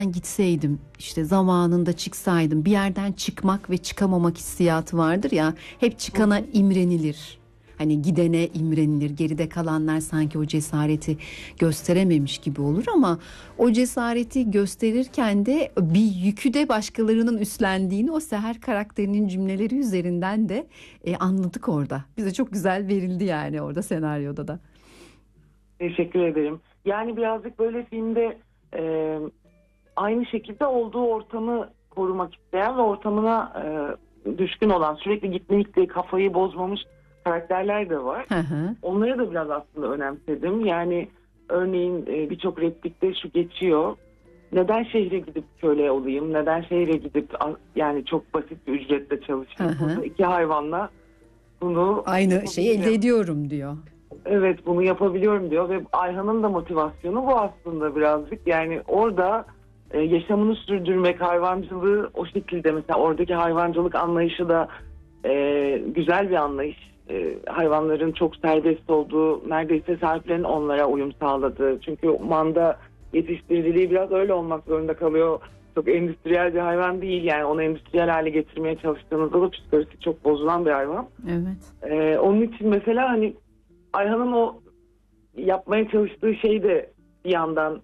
gitseydim, işte zamanında çıksaydım, bir yerden çıkmak ve çıkamamak hissiyatı vardır ya, hep Hı çıkana hı. imrenilir. Hani gidene imrenilir, geride kalanlar sanki o cesareti gösterememiş gibi olur ama o cesareti gösterirken de bir yükü de başkalarının üstlendiğini o Seher karakterinin cümleleri üzerinden de anladık orada. Bize çok güzel verildi yani orada, senaryoda da. Teşekkür ederim. Yani birazcık böyle filmde e, aynı şekilde olduğu ortamı korumak isteyen ve ortamına düşkün olan, sürekli gitmekle kafayı bozmamış karakterler de var. Hı hı. Onları da biraz aslında önemsedim. Yani örneğin birçok replikte şu geçiyor. Neden şehre gidip köle olayım? Neden şehre gidip yani çok basit bir ücretle Hı çalışayım? hı. Burada iki hayvanla bunu Aynı şeyi elde yapabilirim. ediyorum diyor. Evet, bunu yapabiliyorum diyor ve Ayhan'ın da motivasyonu bu aslında birazcık. Yani orada yaşamını sürdürmek, hayvancılığı o şekilde, mesela oradaki hayvancılık anlayışı da güzel bir anlayış. Hayvanların çok serbest olduğu, neredeyse sahiplerin onlara uyum sağladığı. Çünkü manda yetiştiriciliği biraz öyle olmak zorunda kalıyor. Çok endüstriyel bir hayvan değil, yani onu endüstriyel hale getirmeye çalıştığınızda da psikolojisi çok bozulan bir hayvan. Evet. Onun için mesela hani Ayhan'ın o yapmaya çalıştığı şey de bir yandan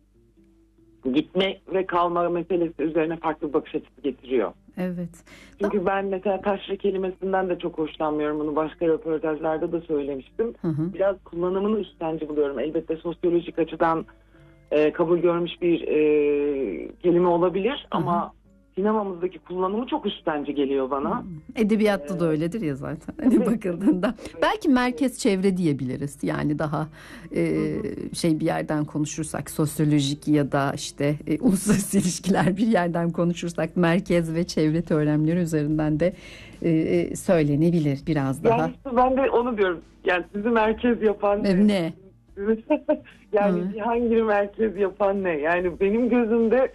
gitme ve kalma meselesi üzerine farklı bir bakış açısı getiriyor. Evet. Da Çünkü ben mesela taşra kelimesinden de çok hoşlanmıyorum. Bunu başka röportajlarda da söylemiştim. hı hı. Biraz kullanımını üstenci buluyorum. Elbette sosyolojik açıdan kabul görmüş bir kelime olabilir Hı hı. ama sinemamızdaki kullanımı çok üstenci geliyor bana. Edebiyatta da E, öyledir ya zaten. Hani evet, evet, bakıldığında evet. belki merkez çevre diyebiliriz. Yani daha Hı hı. şey, bir yerden konuşursak sosyolojik ya da işte uluslararası ilişkiler bir yerden konuşursak merkez ve çevre teoremleri üzerinden de söylenebilir biraz daha. Yani işte ben de onu diyorum. Yani sizi merkez yapan ne? Ne? Yani Hı. Cihangir'i merkez yapan ne? Yani benim gözümde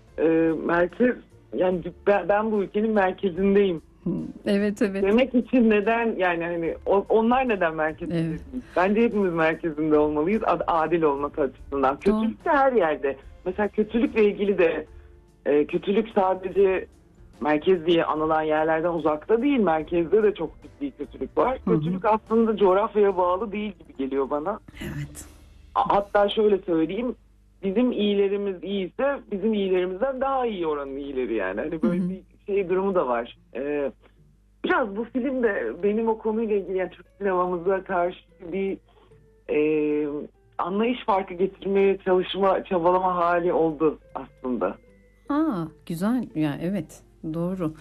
merkez, yani ben bu ülkenin merkezindeyim Evet, evet. demek için neden, yani hani onlar neden merkezinde Evet. değil? Bence hepimiz merkezinde olmalıyız, adil olması açısından. Doğru. Kötülük de her yerde. Mesela kötülükle ilgili de kötülük sadece merkez diye anılan yerlerden uzakta değil. Merkezde de çok ciddi kötülük var. Hı hı. Kötülük aslında coğrafyaya bağlı değil gibi geliyor bana. Evet. Hatta şöyle söyleyeyim. Bizim iyilerimiz iyiyse bizim iyilerimizden daha iyi oranın iyileri yani. Hani Hı böyle hı. bir şey durumu da var. Biraz bu film de benim o konuyla ilgili, yani Türk sinemamıza karşı bir e, anlayış farkı getirmeye çabalama hali oldu aslında. Aa, güzel ya, evet, doğru.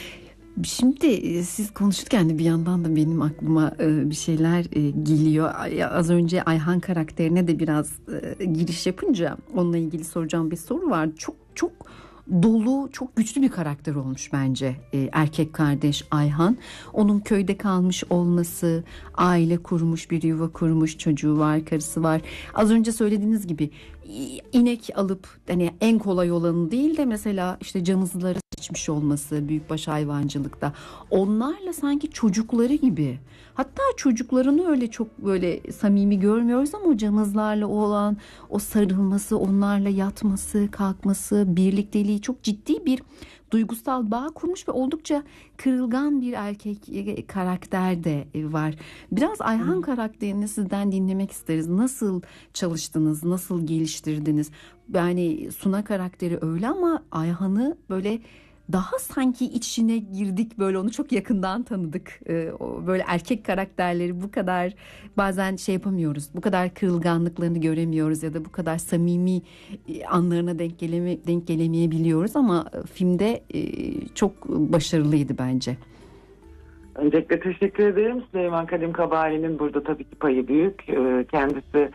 Şimdi siz konuşurken de bir yandan da benim aklıma bir şeyler geliyor. Az önce Ayhan karakterine de biraz giriş yapınca onunla ilgili soracağım bir soru var. Çok çok dolu, çok güçlü bir karakter olmuş bence erkek kardeş Ayhan. Onun köyde kalmış olması, aile kurmuş, bir yuva kurmuş, çocuğu var, karısı var. Az önce söylediğiniz gibi inek alıp, hani en kolay olanı değil de mesela işte camızları seçmiş olması büyükbaş hayvancılıkta. Onlarla sanki çocukları gibi. Hatta çocuklarını öyle çok böyle samimi görmüyoruz ama o camızlarla olan o sarılması, onlarla yatması, kalkması, birlikteliği, çok ciddi bir duygusal bağ kurmuş ve oldukça kırılgan bir erkek karakter de var. Biraz Ayhan karakterini sizden dinlemek isteriz. Nasıl çalıştınız, nasıl geliştirdiniz? Yani Suna karakteri öyle ama Ayhan'ı böyle daha sanki içine girdik, böyle onu çok yakından tanıdık. Böyle erkek karakterleri bu kadar bazen şey yapamıyoruz. Bu kadar kırılganlıklarını göremiyoruz ya da bu kadar samimi anlarına denk gelemeyebiliyoruz ama filmde çok başarılıydı bence. Öncelikle teşekkür ederim. Süleyman Kadim Kabari'nin burada tabii ki payı büyük. Kendisi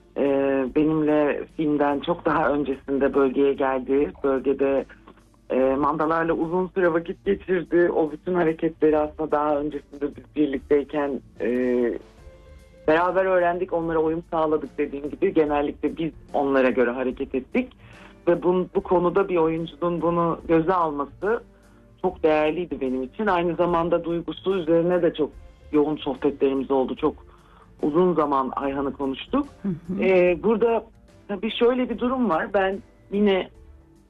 benimle filmden çok daha öncesinde bölgeye geldi. Bölgede mandalarla uzun süre vakit geçirdi. O bütün hareketleri aslında daha öncesinde biz birlikteyken beraber öğrendik. Onlara uyum sağladık dediğim gibi. Genellikle biz onlara göre hareket ettik. Ve bu konuda bir oyuncunun bunu göze alması çok değerliydi benim için. Aynı zamanda duygusu üzerine de çok yoğun sohbetlerimiz oldu. Çok uzun zaman Ayhan'ı konuştuk. Burada tabii şöyle bir durum var. Ben yine